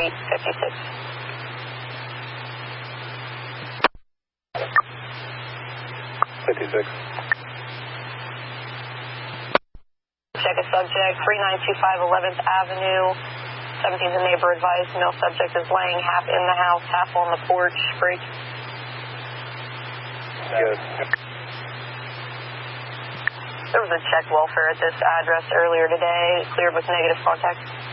856. Check a subject, 3925 11th Avenue, 17th and neighbor advised no subject is laying half in the house, half on the porch. Break. Good. There was a check welfare at this address earlier today, cleared with negative contact.